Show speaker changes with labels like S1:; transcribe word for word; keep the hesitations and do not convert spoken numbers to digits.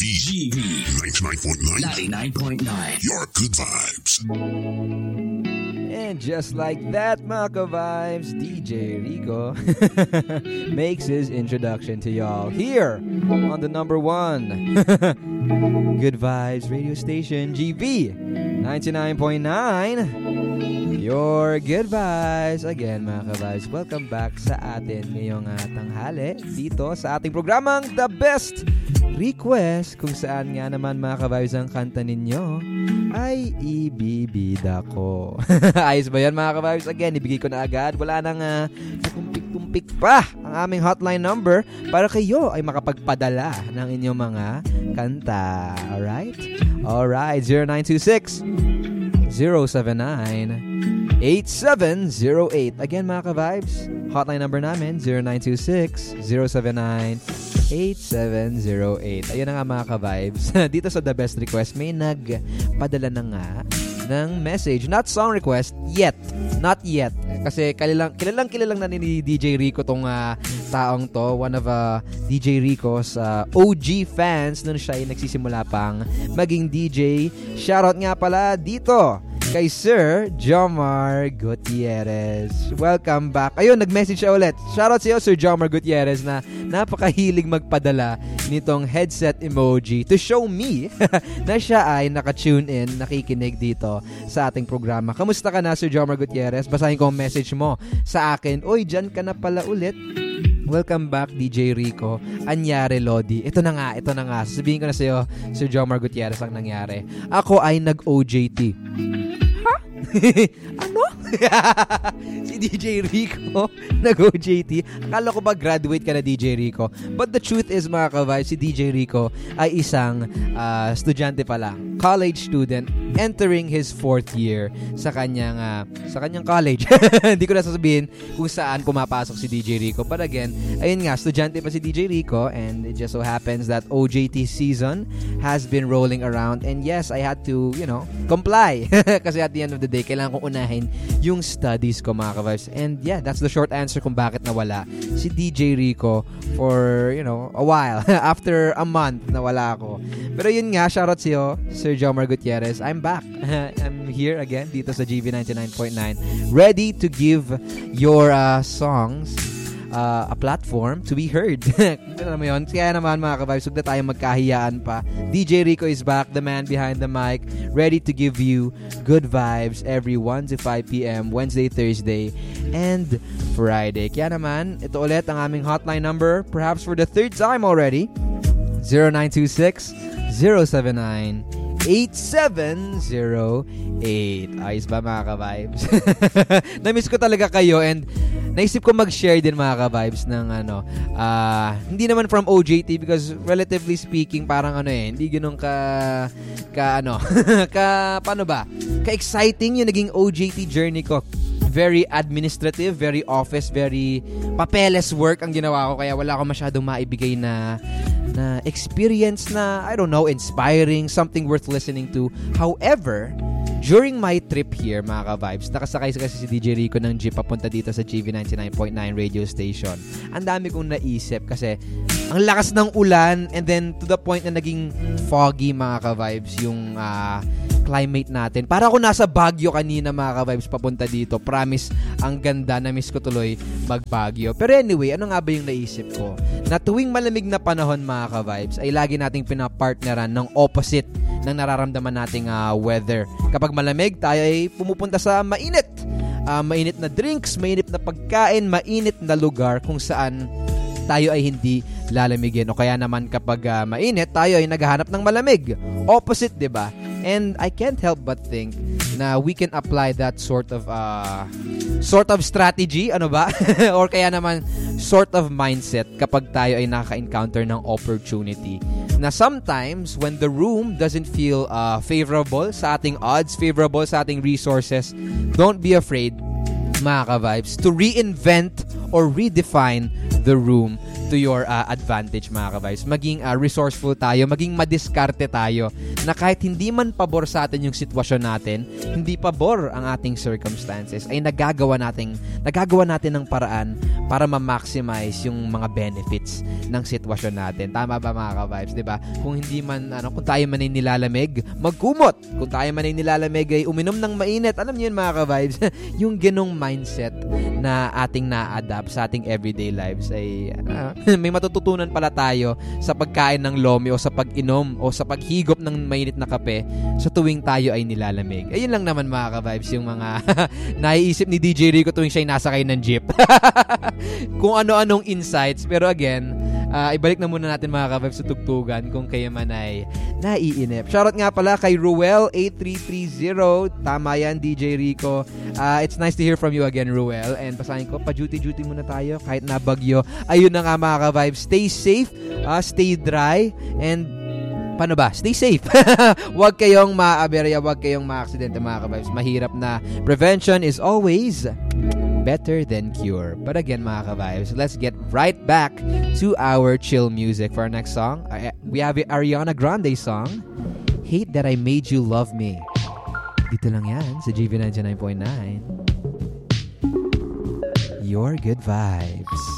S1: V. G V. ninety-nine point nine. ninety-nine point nine. Your good vibes.
S2: And just like that, mga ka-vibes, D J Rico makes his introduction to y'all here on the number one Good Vibes radio station, G V ninety-nine point nine. Your Good Vibes. Again, mga ka-vibes, welcome back sa atin ngayong uh, tanghali dito sa ating programang The Best Request, kung saan nga naman, mga ka-vibes, ang kanta ninyo ay ibibida ko. Ayos ba yan, mga ka-vibes? Again, ibigay ko na agad. Wala nang uh, tumpik-tumpik pa ang aming hotline number para kayo ay makapagpadala ng inyong mga kanta. Alright? Alright, zero nine two six, zero seven nine, eight seven zero eight. Again, mga ka-vibes, hotline number namin, zero nine two six, zero seven nine, eight seven zero eight. Ayun na nga, mga ka-vibes. Dito sa The Best Request, may nagpadala na nga ng message. Not song request yet. Not yet. Kasi kilalang, kilalang kilalang na ni D J Rico tong uh, taong to. One of uh, D J Rico's uh, O G fans nung siya ay nagsisimula pang maging D J. Shoutout nga pala dito kay Sir Jomar Gutierrez. Welcome back. Ayun, nag-message siya ulit. Shoutout sa iyo, Sir Jomar Gutierrez, na napakahilig magpadala nitong headset emoji to show me na siya ay naka-tune in, nakikinig dito sa ating programa. Kamusta ka na, Sir Jomar Gutierrez? Basahin ko ang message mo sa akin. Uy, dyan ka na pala ulit. Welcome back, D J Rico. Anyari, Lodi. Ito na nga, ito na nga. Sabihin ko na sa iyo, Sir Jomar Gutierrez, ang nangyari. Ako ay nag-O J T. Ha? Ano? Si D J Rico nag-O J T. Akala ko ba graduate ka na, D J Rico? But the truth is, mga ka-vibes, si D J Rico ay isang uh, estudyante pa lang. College student entering his fourth year sa kanyang uh, sa kanyang college. Hindi ko na sasabihin kung saan pumapasok si D J Rico. But again, ayun nga, estudyante pa si D J Rico, and it just so happens that O J T season has been rolling around, and yes, I had to, you know, comply. Kasi at the end of the day, kailangan kong unahin yung studies ko, mga ka-vibes. And yeah, that's the short answer kung bakit nawala si D J Rico for, you know, a while. After a month, nawala ako. Pero yun nga, shoutout sa'yo, Sir Jomar Gutierrez. I'm back. I'm here again dito sa G V ninety-nine point nine, ready to give your uh, songs uh, a platform to be heard. Ano mo yun? Kaya naman, mga ka-vibes, huwag na tayong magkahiyaan pa. D J Rico is back, the man behind the mic, ready to give you good vibes every one to five p.m. Wednesday, Thursday, and Friday. Kaya naman, ito ulit ang aming hotline number, perhaps for the third time already, zero nine two six, zero seven nine, eight seven zero eight. Ayos ba, mga ka-vibes? Na-miss ko talaga kayo, and naisip ko mag-share din, mga ka-vibes, ng ano, uh, hindi naman from O J T, because relatively speaking, parang ano eh, hindi ganun ka, ka ano, ka, paano ba? Ka-exciting yung naging O J T journey ko. Very administrative, very office, very papeles work ang ginawa ko, kaya wala akong masyadong maibigay na na experience na, I don't know, inspiring, something worth listening to. However, during my trip here, mga ka-vibes, nakasakay kasi si D J Rico ng jeep papunta dito sa G V ninety-nine point nine radio station. Ang dami kong naisip kasi ang lakas ng ulan, and then to the point na naging foggy, mga ka-vibes, yung uh, climate natin. Para ako nasa Baguio kanina, mga ka-vibes, papunta dito. Promise, ang ganda. Na-miss ko tuloy mag-Baguio. Pero anyway, ano nga ba yung naisip ko? Na tuwing malamig na panahon, mga ka-vibes, ay lagi nating pinapartneran ng opposite ng nararamdaman nating uh, weather. Kapag malamig, tayo ay pumupunta sa mainit. Uh, mainit na drinks, mainit na pagkain, mainit na lugar kung saan tayo ay hindi lalamigin. O kaya naman kapag uh, mainit, tayo ay naghahanap ng malamig. Opposite, di ba? And I can't help but think na we can apply that sort of uh, sort of strategy, ano ba? Or kaya naman sort of mindset kapag tayo ay naka-encounter ng opportunity. Na sometimes when the room doesn't feel uh, favorable sa ating odds, favorable sa ating resources, don't be afraid, mga ka-vibes, to reinvent or redefine the room to your uh, advantage, mga ka-vibes. Maging uh, resourceful tayo, maging madiskarte tayo na kahit hindi man pabor sa atin yung sitwasyon natin, hindi pabor ang ating circumstances, ay nagagawa natin, nagagawa natin ng paraan para ma-maximize yung mga benefits ng sitwasyon natin. Tama ba, mga ka-vibes? Diba? Kung hindi man, ano, kung tayo man ay nilalamig, magkumot. Kung tayo man ay nilalamig ay uminom ng mainit. Alam niyo yun, mga ka-vibes? Yung ganong mindset na ating na-adapt sa ating everyday lives ay uh, may matututunan pala tayo sa pagkain ng lomi o sa pag-inom o sa paghigop ng mainit na kape sa tuwing tayo ay nilalamig. Ayun lang naman, mga ka-vibes, yung mga naiisip ni D J Rico tuwing siya'y nasakay ng jeep. Kung ano-anong insights. Pero again, uh, ibalik na muna natin, mga ka-vibes, sa tugtugan kung kayo man ay naiinip. Shoutout nga pala kay Ruel eight three three zero. Tama yan, D J Rico. Uh, it's nice to hear from you again, Ruel. And pasahin ko, pa-duty-duty muna tayo kahit nabagyo. Ayun na nga, mga ka-vibes. Stay safe, uh, stay dry, and paano ba? Stay safe. Huwag kayong ma-aberya, huwag kayong ma-aksidente, mga ka-vibes. Mahirap na. Prevention is always better than cure. But again, mga ka-vibes, let's get right back to our chill music. For our next song, we have Ariana Grande song, Hate That I Made You Love Me. Dito lang yan sa G V ninety-nine point nine. Your good vibes.